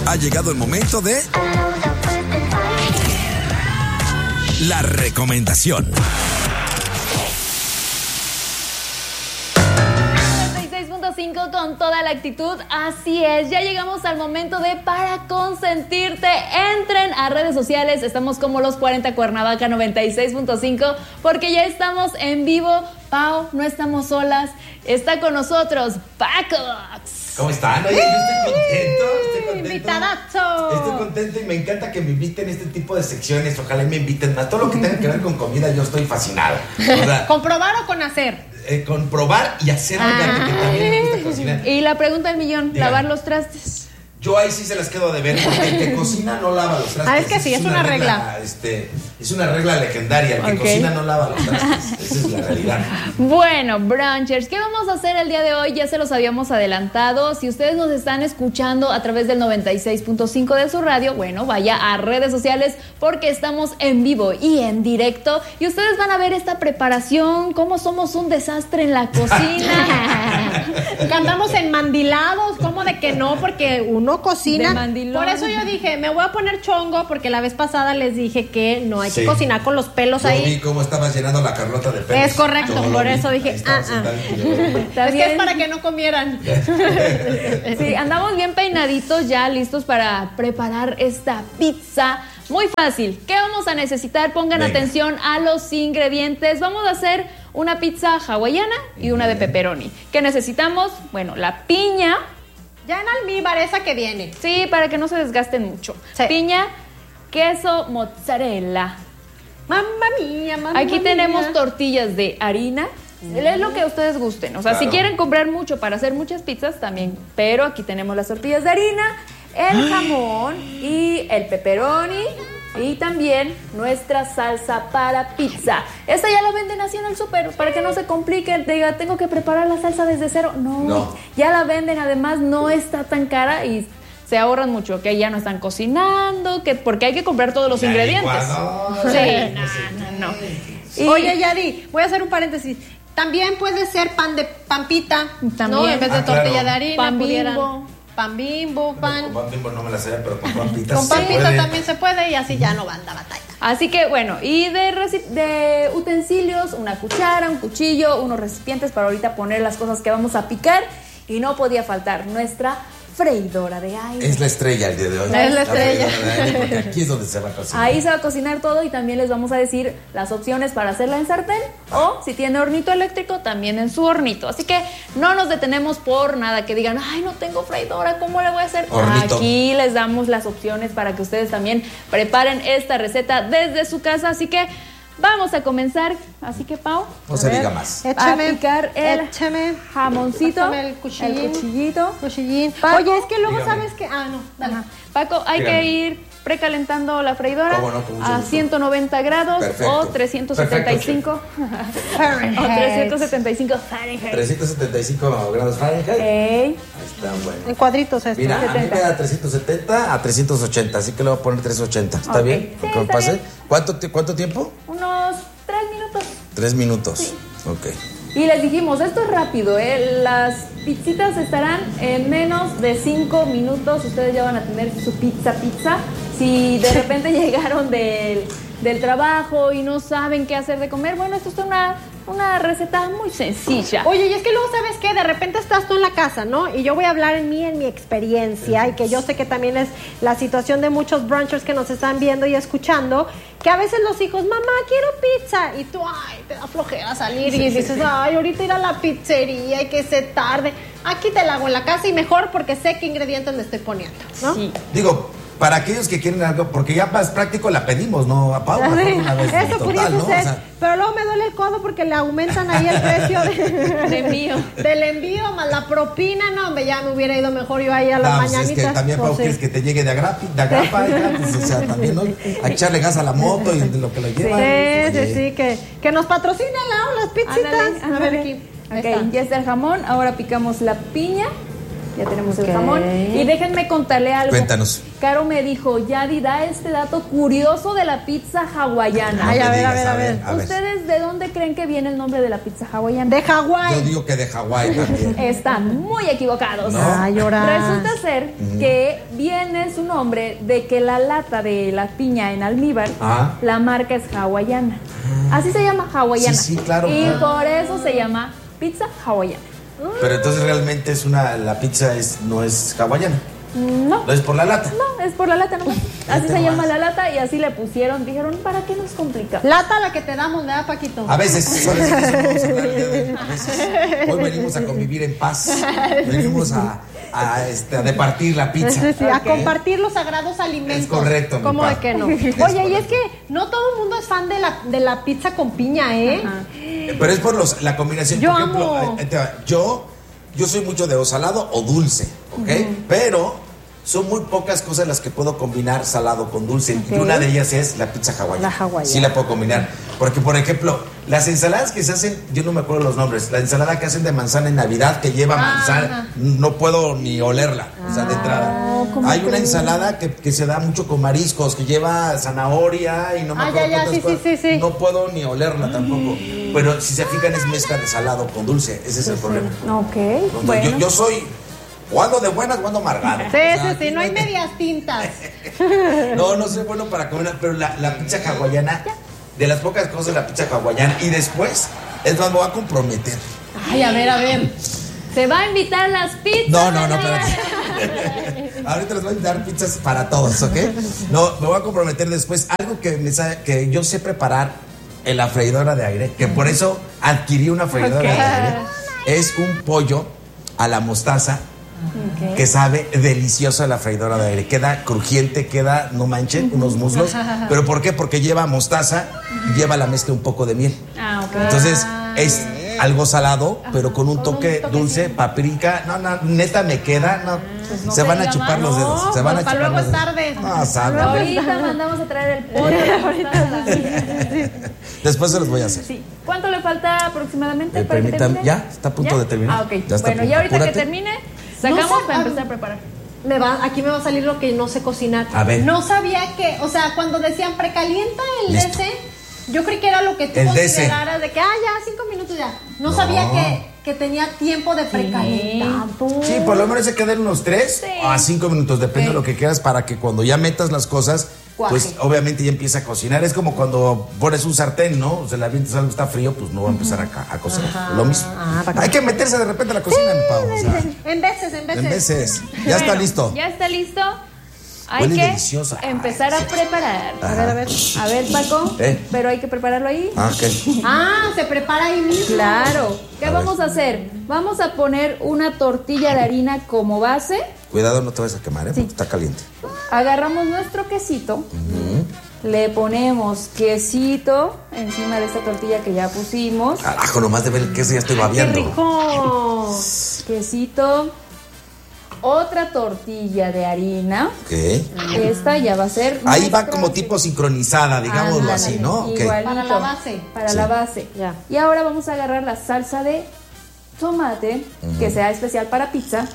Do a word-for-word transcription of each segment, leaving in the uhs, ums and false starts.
Ha llegado el momento de la recomendación. cinco con toda la actitud, así es, ya llegamos al momento de Para Consentirte. Entren a redes sociales, estamos como Los cuarenta Cuernavaca noventa y seis punto cinco, porque ya estamos en vivo. Pau, no estamos solas, está con nosotros Paco. ¿Cómo están? Oye, yo estoy contento, estoy contento. Invitadazo. Estoy contento y me encanta que me inviten a este tipo de secciones. Ojalá y me inviten más. Todo lo que tenga que ver con comida, yo estoy fascinado. O sea, ¿comprobar o con hacer? Eh, con probar y hacer, Ah. fíjate que también me gusta cocinar. Y la pregunta del millón, Dígame. ¿lavar los trastes? Yo ahí sí se las quedo de ver, porque el que cocina no lava los trastes. Ah, es que sí, es una regla. Este, es una regla legendaria. El que Ok. cocina no lava los trastes. Esa es la realidad. Bueno, brunchers, ¿qué vamos a hacer el día de hoy? Ya se los habíamos adelantado. Si ustedes nos están escuchando a través del noventa y seis punto cinco de su radio, bueno, vaya a redes sociales porque estamos en vivo y en directo. Y ustedes van a ver esta preparación, cómo somos un desastre en la cocina. Que andamos enmandilados, ¿cómo de que no? Porque uno cocina. De mandilón. Por eso yo dije, me voy a poner chongo, porque la vez pasada les dije que no hay Sí. que cocinar con los pelos Yo ahí. vi cómo estabas llenando la Carlota de pelos. Es correcto, Yo lo por vi. eso dije, Ahí estaba ah, ah. sentada y yo- ¿Está Es que bien? es para que no comieran. Sí, andamos bien peinaditos ya, listos para preparar esta pizza. Muy fácil. ¿Qué vamos a necesitar? Pongan Venga. atención a los ingredientes. Vamos a hacer una pizza hawaiana y una de pepperoni. ¿Qué necesitamos? Bueno, la piña. Ya en almíbar esa que viene. Sí, para que no se desgasten mucho. Sí. Piña, queso, mozzarella. Mamma mía, mamma Aquí mía. tenemos tortillas de harina. Es lo que ustedes gusten. O sea, Claro. si quieren comprar mucho para hacer muchas pizzas, también. Pero aquí tenemos las tortillas de harina, el jamón y el pepperoni. Y también nuestra salsa para pizza. Esta ya la venden así en el súper, para que no se complique. Diga, tengo que preparar la salsa desde cero. No, No. ya la venden. Además, no está tan cara y se ahorran mucho. Que ya no están cocinando, que porque hay que comprar todos los La ingredientes. licuadora, Sí, no no, sé no, no. qué. Y- Oye, Yadi, voy a hacer un paréntesis. También puede ser pan de pampita, También. ¿no? En vez de Ah, tortilla claro. de harina, Pan pudieran- Bimbo. Pan bimbo, pan. Con pan Bimbo no me la sabía, pero con pampitas Con se pampita puede. también se puede y así ya no van la batalla. Así que bueno, y de, reci- de utensilios, una cuchara, un cuchillo, unos recipientes para ahorita poner las cosas que vamos a picar. Y no podía faltar nuestra freidora de aire. Es la estrella el día de hoy. Es la estrella. freidora de aire, porque aquí es donde se va a cocinar. Ahí se va a cocinar todo y también les vamos a decir las opciones para hacerla en sartén o si tiene hornito eléctrico también en su hornito. Así que no nos detenemos por nada que digan, ay, no tengo freidora, ¿cómo le voy a hacer? Hornito. Aquí les damos las opciones para que ustedes también preparen esta receta desde su casa. Así que vamos a comenzar. Así que, Pau, No a se ver, diga más. Échame, a picar el échame. jamoncito, Pásame el cuchillín. el cuchillito. Cuchillín. Paco. Oye, es que luego Dígame. sabes que. Ah, no, dale. Ajá. Paco, hay Dígame. que ir precalentando la freidora ¿Cómo no? Con mucho a gusto. ciento noventa grados Perfecto. o trescientos setenta y cinco Fahrenheit. o trescientos setenta y cinco Fahrenheit. trescientos setenta y cinco grados Fahrenheit. Ok. Ahí está, bueno. En cuadritos esto. Mira, a mí me setenta. da trescientos setenta a trescientos ochenta, así que le voy a poner trescientos ochenta. ¿Está Ok. bien? Sí, ¿Cómo está pase? bien. ¿Cuánto, ti- ¿Cuánto tiempo? Unos tres minutos. Tres minutos. Ok. Y les dijimos, esto es rápido, ¿eh? Las pizzitas estarán en menos de cinco minutos. Ustedes ya van a tener su pizza pizza. Si de repente llegaron del, del trabajo y no saben qué hacer de comer, bueno, esto es una, una receta muy sencilla. Oye, y es que luego, ¿sabes qué? De repente estás tú en la casa, ¿no? Y yo voy a hablar en mí, en mi experiencia, y que yo sé que también es la situación de muchos brunchers que nos están viendo y escuchando, que a veces los hijos, mamá, quiero pizza, y tú, ay, te da flojera salir, y dices, ay, ahorita ir a la pizzería y que se tarde. Aquí te la hago en la casa y mejor porque sé qué ingredientes le estoy poniendo, ¿no? Sí. Digo, para aquellos que quieren algo, porque ya más práctico la pedimos, ¿no? A Pau, mejor una vez. Eso total, pudiese ¿no? O ser, sea, pero luego me duele el codo porque le aumentan ahí el precio de, De envío. del envío más la propina. No, hombre, ya me hubiera ido mejor yo ahí a las no, pues mañanitas. es que también, Pau, Pues sí. quieres que te llegue de agrapa, de agrapa, hija, pues, o sea, también, ¿no? A echarle gas a la moto y de lo que lo lleva. Sí, Oye, sí, sí, que, que nos patrocinen la- las pizzitas. Ándale, A ver ándale. aquí. Ahí Ok, está. ya está el jamón. Ahora picamos la piña. Ya tenemos Ok. el jamón. Y déjenme contarle algo. Cuéntanos. Caro me dijo, Yadi, da este dato curioso de la pizza hawaiana. No Ay, me a ver, a digas, ver, a ver. a ver. ¿Ustedes de dónde creen que viene el nombre de la pizza hawaiana? De Yo Hawái. digo que de Hawái también. Están muy equivocados. No. Ay, ahora. Resulta ser que viene su nombre de que la lata de la piña en almíbar, Ah. la marca es hawaiana. Así se llama hawaiana. Sí, sí, claro, Y claro. por eso se llama pizza hawaiana. Pero entonces realmente es una, la pizza es, no es hawaiana. No, No es por la lata. no, es por la lata nomás. Así Fíjate se llama nomás. la lata y así le pusieron. Dijeron, ¿para qué nos complica? Lata la que te damos, ¿verdad, Paquito? A veces, solo de eso vamos a hablar el día de hoy. A veces. Hoy venimos a convivir en paz. Venimos a, a, este, a departir la pizza. Sí, sí, a Ok. compartir los sagrados alimentos. Es correcto, mi ¿Cómo pa. de que no? Es Oye, y correcto. es que no todo el mundo es fan de la, de la pizza con piña, ¿eh? Ajá. Pero es por los, la combinación. Yo por ejemplo, amo. ahí te va. yo, yo soy mucho de o salado o dulce, ¿ok? Pero son muy pocas cosas las que puedo combinar salado con dulce. Ok. Y una de ellas es la pizza hawaiana. La hawaiana. Sí la puedo combinar. Porque, por ejemplo, las ensaladas que se hacen, yo no me acuerdo los nombres. La ensalada que hacen de manzana en Navidad, que lleva manzana, no puedo ni olerla, o sea, de entrada. ¿cómo Hay una crees? ensalada que, que se da mucho con mariscos, que lleva zanahoria y no me Ah, acuerdo ya, ya, cuántas sí, cosas. sí, sí, sí. No puedo ni olerla tampoco. Pero si se fijan, es mezcla de salado con dulce. Ese es el problema. Ok, Entonces, bueno. yo, yo soy o ando de buenas o ando amargado. Sí, O sea, sí, aquí sí, no hay te- medias tintas. No, no soy bueno para comer, pero la, la pizza hawaiana, de las pocas cosas, la pizza hawaiana. Y después, es más, me voy a comprometer. Ay, a ver, a ver. Se va a invitar las pizzas. No, no, no, espérate. Ahorita les voy a dar pizzas para todos, ¿ok? No, me voy a comprometer después. Algo que, me sabe, que yo sé preparar en la freidora de aire, que por eso adquirí una freidora de Ok. aire, es un pollo a la mostaza. Ok. Que sabe delicioso a la freidora de aire. Queda crujiente, queda, no manchen, unos muslos. ¿Pero por qué? Porque lleva mostaza y lleva la mezcla un poco de miel. Ah, ok. Entonces es algo salado, pero con un Con un toque toquecito. dulce, paprika. No, no, neta me queda. No, Pues no se se van a diga chupar más. los dedos. No, se van pues a para chupar luego los es dedos. tarde. No, sabe. Ahorita mandamos a traer el pollo. Después se los voy a hacer. Sí. ¿Cuánto le falta aproximadamente Eh, para que permítame, termine? ya, está a punto ¿Ya? de terminar. Ah, ok. Ya está a Bueno, punto. y ahorita Apúrate. que termine, sacamos No sab- para empezar a preparar. Me va, aquí me va a salir lo que no sé cocinar. A ver. No sabía que, o sea, cuando decían precalienta el Listo. D C, yo creí que era lo que tú El D C. consideraras de que, ah, ya, cinco minutos ya. No, No. sabía que, que tenía tiempo de precalentado. Sí, por lo menos se quedan unos tres Sí. a cinco minutos, depende Ok. de lo que quieras, para que cuando ya metas las cosas, Cuaje. pues obviamente ya empieza a cocinar. Es como cuando pones un sartén, ¿no? O sea, la avientas algo está frío, pues no va a empezar a, ca- a cocinar. Ajá. Lo mismo. Ah, para que- Hay que meterse de repente a la cocina, mi Pau. O sea, En veces, en veces. en veces. Ya está Bueno, listo. Ya está listo. Hay Huele que delicioso. empezar a preparar. A ver, a ver. A ver, Paco. ¿Eh? Pero hay que prepararlo ahí. Ah, ok. Ah, se prepara ahí mismo. Claro. ¿Qué A vamos a hacer? Vamos a poner una tortilla de harina como base. Cuidado, no te vayas a quemar, ¿eh? Porque está caliente. Agarramos nuestro quesito. Le ponemos quesito encima de esta tortilla que ya pusimos. Carajo, nomás de ver el queso ya estoy ¡Qué babeando. rico! Quesito. Otra tortilla de harina. Ok. Esta ya va a ser. Ahí va nuestra- como tipo sincronizada, digámoslo Ándale, así, ¿no? Ok. igualito. Para la base. Para Sí. la base. Ya. Y ahora vamos a agarrar la salsa de tomate, que sea especial para pizza.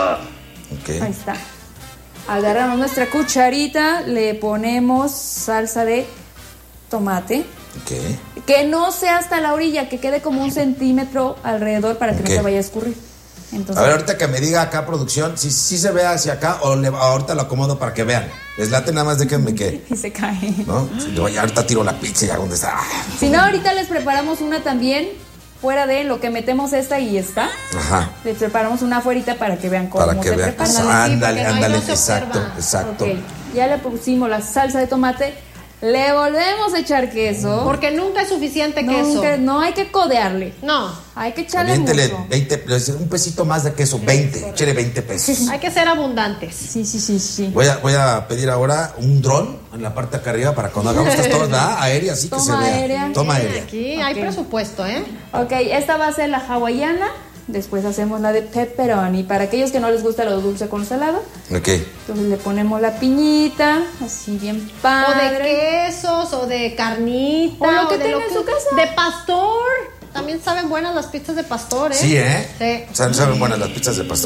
Ok. Ahí está. Agarramos nuestra cucharita, le ponemos salsa de tomate. Ok. Que no sea hasta la orilla, que quede como un centímetro alrededor para que Ok. no se vaya a escurrir. Entonces, A ver, ahorita que me diga acá producción, si si se ve hacia acá o le- ahorita lo acomodo para que vean. Les late nada más de que me quede, y se cae. ¿no? Si yo ya ahorita tiro la pizza ya donde está. Ah, Si no, ahorita les preparamos una también, fuera de lo que metemos esta y esta. Ajá. Les preparamos una afuerita para que vean cómo Para que se vean. prepara. Ándale, sí, Ándale, porque no, ahí ándale, no se exacto, observa. exacto. Ok, ya le pusimos la salsa de tomate, le volvemos a echar queso. Porque nunca es suficiente Nunca- queso. no hay que codearle, No, hay que echarle Aviéntele mucho. veinte, un pesito más de queso, veinte, échale veinte pesos. hay que ser abundantes. Sí, sí, sí, sí. Voy a, voy a pedir ahora un dron en la parte de acá arriba para cuando hagamos estas tomas, ¿verdad? Aérea, así que Toma se vea. aérea. Toma Sí, aérea. Aquí Ok. hay presupuesto, ¿eh? Ok, esta va a ser la hawaiana. Después hacemos la de pepperoni. Para aquellos que no les gusta lo dulce con salado, Ok. entonces le ponemos la piñita, así bien O padre. de quesos, o de carnita. O lo que de tenga en su casa. De pastor. También saben buenas las pizzas de pastor, ¿eh? Sí, ¿eh? Sí. O sea, saben buenas las pizzas de pastor.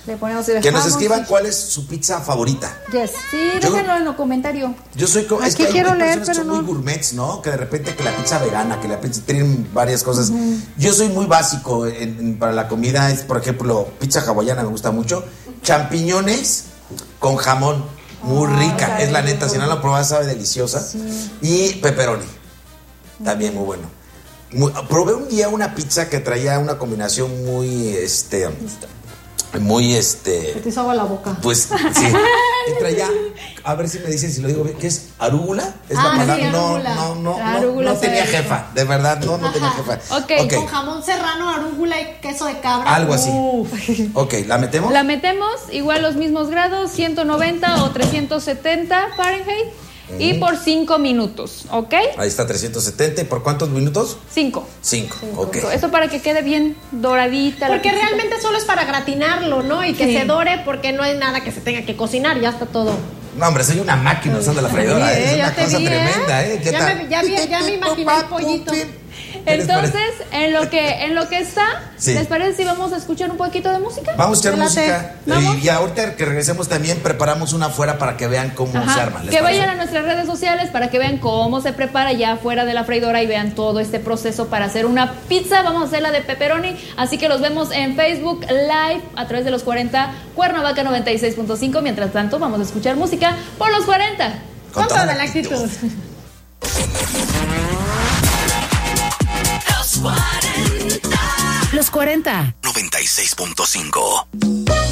Le ponemos y Que nos dejamos. escriban cuál es su pizza favorita. Yes. Sí, Yo- déjenlo en los comentarios. Yo soy como. Es Aquí que hay, quiero hay leer, personas que son pero muy no. gourmets, ¿no? Que de repente que la pizza vegana, que la pizza tienen varias cosas. Yo soy muy básico en- en- para la comida. Es, por ejemplo, pizza hawaiana me gusta mucho. Champiñones con jamón. Muy rica. sabe Es la neta. rico. Si no la probas, sabe deliciosa. Y pepperoni. También muy bueno. Muy- probé un día una pizza que traía una combinación muy, este, muy, Se este, te hizo agua la boca. pues, sí. Y traía, a ver si me dicen si lo digo bien, ¿qué es? ¿Arúgula? ¿Es Ah, la palabra? sí, no, arúgula. no, no, La no, arúgula no sabe tenía rico. jefa, de verdad, no, no tenía Ajá. jefa. Ok. Con jamón serrano, arúgula y queso de cabra. Algo así. Uf. Ok, ¿la metemos? La metemos igual los mismos grados, ciento noventa o trescientos setenta Fahrenheit. Y por cinco minutos, ¿ok? Ahí está, trescientos setenta. ¿Y por cuántos minutos? cinco. cinco. Ok. Esto para que quede bien doradita. la Porque pizza. realmente solo es para gratinarlo, ¿no? Y que Sí. se dore porque no hay nada que se tenga que cocinar, ya está todo. No, hombre, soy una máquina usando la freidora. Sí, ¿eh? Es ya una te cosa vi, ¿eh? tremenda, ¿eh? ¿Qué Ya tal? me- ya vi- ya me imaginé el pollito. ¿Qué les parece? Entonces, en lo que en lo que está, Sí. ¿les parece si vamos a escuchar un poquito de música? Vamos a echar Me late. música. Vamos. Y, y ahorita que regresemos también preparamos una afuera para que vean cómo Ajá. se arma. ¿les Que parece? vayan a nuestras redes sociales para que vean cómo se prepara ya fuera de la freidora y vean todo este proceso para hacer una pizza. Vamos a hacer la de pepperoni, así que los vemos en Facebook Live a través de los cuarenta Cuernavaca noventa y seis punto cinco. Mientras tanto, vamos a escuchar música por los cuarenta. Con Con toda toda la la actitud. actitud. Los cuarenta. noventa y seis punto cinco.